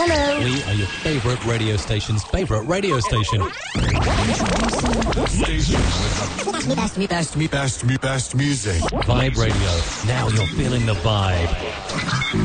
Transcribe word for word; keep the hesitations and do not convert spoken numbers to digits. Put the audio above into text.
Hello. We are your favourite radio station's favourite radio station. Station with the Best, me, best, best, me, best music. Vibe Radio. Now you're feeling the vibe.